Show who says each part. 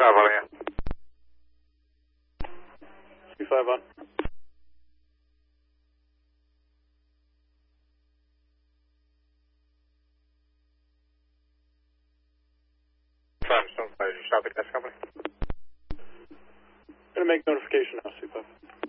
Speaker 1: on you.
Speaker 2: C5 on.
Speaker 1: Shot the gas company.
Speaker 2: Gonna make notification now, C5.